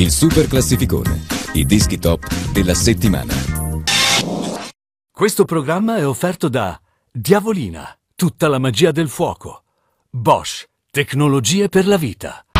Il super classificone, i dischi top della settimana. Questo programma è offerto da Diavolina, tutta la magia del fuoco. Bosch, tecnologie per la vita.